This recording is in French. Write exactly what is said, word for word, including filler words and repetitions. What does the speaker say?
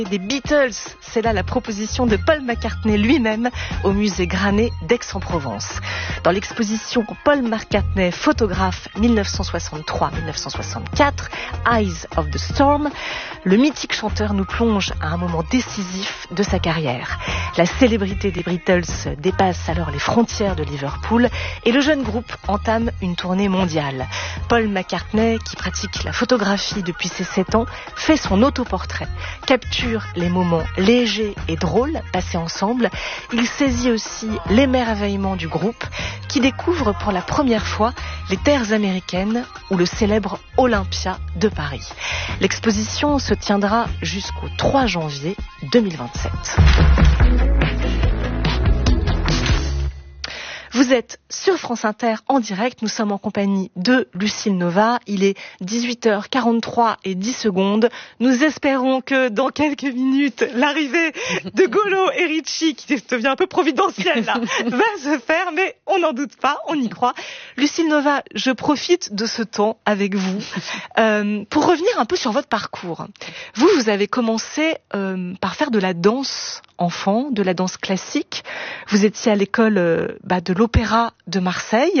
Des Beatles, c'est là la proposition de Paul McCartney lui-même au musée Granet d'Aix-en-Provence. Dans l'exposition Paul McCartney, photographe dix-neuf cent soixante-trois à dix-neuf cent soixante-quatre, Eyes of the Storm, le mythique chanteur nous plonge à un moment décisif de sa carrière. La célébrité des Beatles dépasse alors les frontières de Liverpool et le jeune groupe entame une tournée mondiale. Paul McCartney, qui pratique la photographie depuis ses sept ans, fait son autoportrait, capture les moments légers et drôles passés ensemble. Il saisit aussi l'émerveillement du groupe qui découvre pour la première fois les terres américaines ou le célèbre Olympia de Paris. L'exposition se tiendra jusqu'au trois janvier deux mille vingt-sept. Vous êtes sur France Inter en direct, nous sommes en compagnie de Lucille Nova, il est dix-huit heures quarante-trois et dix secondes. Nous espérons que dans quelques minutes, l'arrivée de Golo et Richie, qui devient un peu providentielle là, va se faire, mais on n'en doute pas, on y croit. Lucille Nova, je profite de ce temps avec vous euh, pour revenir un peu sur votre parcours. Vous, vous avez commencé euh, par faire de la danse enfant, de la danse classique. Vous étiez à l'école euh, bah, de l'Opéra de Marseille.